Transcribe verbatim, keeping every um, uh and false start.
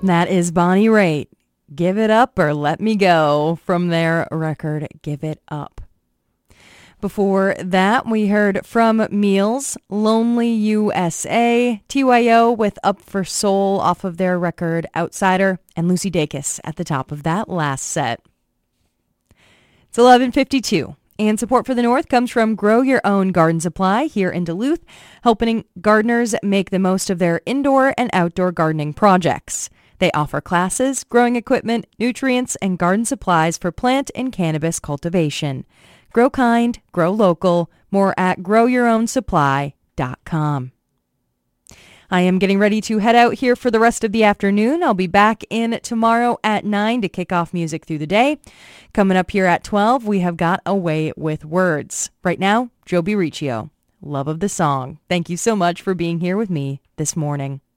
That is Bonnie Raitt. Give It Up or Let Me Go from their record, Give It Up. Before that, we heard from Meals, Lonely U S A, T Y O with Up for Soul off of their record Outsider, and Lucy Dacus at the top of that last set. It's eleven fifty-two, and support for the North comes from Grow Your Own Garden Supply here in Duluth, helping gardeners make the most of their indoor and outdoor gardening projects. They offer classes, growing equipment, nutrients, and garden supplies for plant and cannabis cultivation. Grow kind, grow local. More at grow your own supply dot com. I am getting ready to head out here for the rest of the afternoon. I'll be back in tomorrow at nine to kick off music through the day. Coming up here at twelve, we have got A Way with Words. Right now, Joe B. Riccio, Love of the Song. Thank you so much for being here with me this morning.